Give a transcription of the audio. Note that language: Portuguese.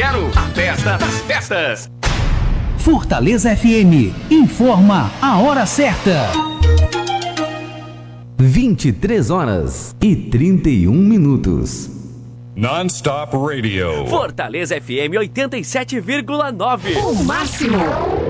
quero a festa das festas. Fortaleza FM informa a hora certa. 23h31. Non-stop radio. Fortaleza FM 87,9. O máximo.